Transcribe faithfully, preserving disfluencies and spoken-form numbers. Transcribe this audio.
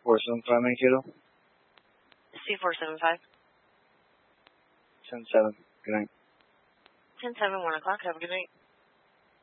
four seven five Mankato. C four seven five. ten seven. Good night. ten seven, one o'clock. Have a good night.